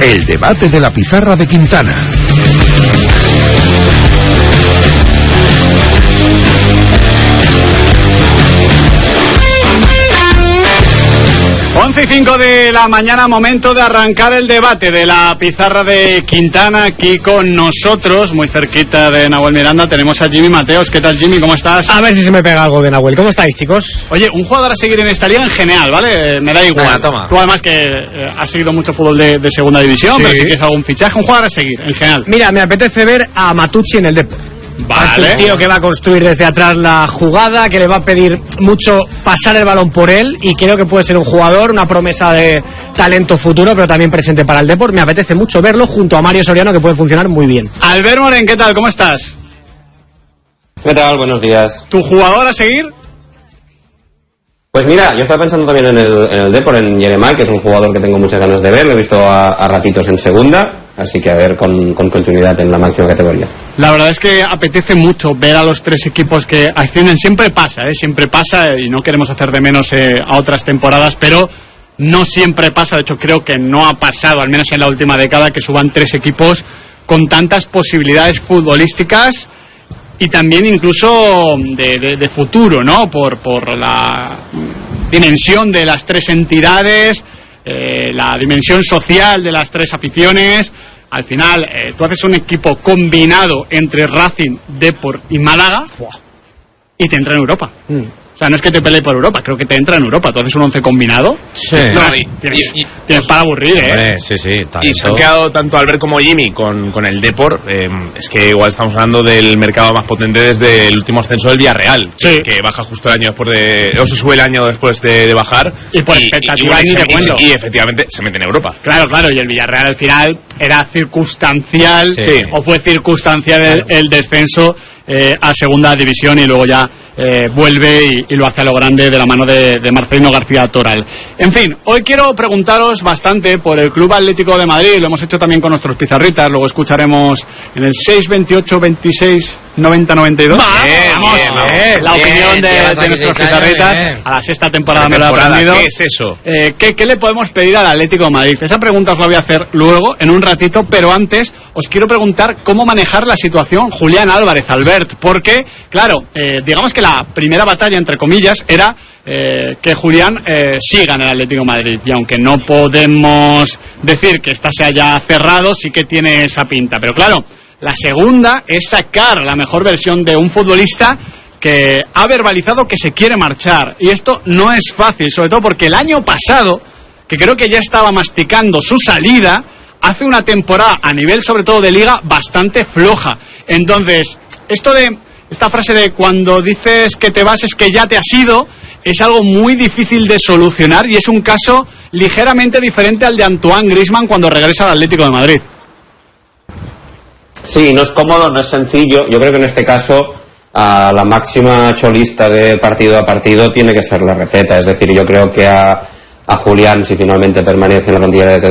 El debate de la pizarra de Quintana. Once y 5 de la mañana, momento de arrancar el debate de la pizarra de Quintana. Aquí con nosotros, muy cerquita de Nahuel Miranda, tenemos a Jimmy Mateos. ¿Qué tal, Jimmy? ¿Cómo estás? A ver si se me pega algo de Nahuel. ¿Cómo estáis, chicos? Oye, un jugador a seguir en esta liga en general, ¿vale? Me da igual. Venga, toma. Tú además que has seguido mucho fútbol de segunda división, sí. Pero si quieres algún fichaje, un jugador a seguir en general. Mira, me apetece ver a Matucci en el Depor. Vale. Es un tío que va a construir desde atrás la jugada, que le va a pedir mucho pasar el balón por él, y creo que puede ser un jugador, una promesa de talento futuro, pero también presente para el Depor. Me apetece mucho verlo junto a Mario Soriano, que puede funcionar muy bien. Albert Moren, ¿qué tal? ¿Cómo estás? ¿Qué tal? Buenos días. ¿Tu jugador a seguir? Pues mira, yo estaba pensando también en el Depor, en Jeremai, que es un jugador que tengo muchas ganas de ver. Lo he visto a ratitos en segunda, así que a ver con continuidad en la máxima categoría. La verdad es que apetece mucho ver a los tres equipos que ascienden. Siempre pasa, y no queremos hacer de menos a otras temporadas, pero no siempre pasa. De hecho, creo que no ha pasado, al menos en la última década, que suban tres equipos con tantas posibilidades futbolísticas y también incluso de futuro, ¿no? Por la dimensión de las tres entidades, la dimensión social de las tres aficiones. Al final, tú haces un equipo combinado entre Racing, Depor y Málaga y te entra en Europa. O sea, no es que te pelee por Europa, creo que te entra en Europa. Tú haces un 11 combinado. Sí. No, tienes para aburrir, Sí, talento. Y se han quedado tanto Albert como Jimmy con el Depor. Es que igual estamos hablando del mercado más potente desde el último ascenso del Villarreal, sí. que baja justo el año después o se sube el año después de bajar. Y por expectativa ni te cuento. Y efectivamente se mete en Europa. Claro, y el Villarreal al final era circunstancial, sí. O fue circunstancial el descenso a segunda división, y luego ya vuelve y lo hace a lo grande de la mano de Marcelino García Toral. En fin, hoy quiero preguntaros bastante por el Club Atlético de Madrid. Lo hemos hecho también con nuestros pizarritas. Luego escucharemos en el 628 26 90 92. Vamos, la opinión de nuestros pizarritas. A la sexta temporada me lo he aprendido. ¿Qué es eso? ¿Qué le podemos pedir al Atlético de Madrid? Esa pregunta os la voy a hacer luego, en un ratito, pero antes os quiero preguntar cómo manejar la situación Julián Álvarez, Albert, porque, claro, digamos que la primera batalla, entre comillas, era que Julián siga en el Atlético de Madrid, y aunque no podemos decir que esta se haya cerrado, sí que tiene esa pinta, pero claro, la segunda es sacar la mejor versión de un futbolista que ha verbalizado que se quiere marchar, y esto no es fácil, sobre todo porque el año pasado, que creo que ya estaba masticando su salida, hace una temporada a nivel sobre todo de liga bastante floja. Entonces, esta frase de cuando dices que te vas es que ya te has ido, es algo muy difícil de solucionar, y es un caso ligeramente diferente al de Antoine Griezmann cuando regresa al Atlético de Madrid. Sí, no es cómodo, no es sencillo. Yo creo que en este caso a la máxima cholista de partido a partido tiene que ser la receta. Es decir, yo creo que a Julián, si finalmente permanece en la plantilla de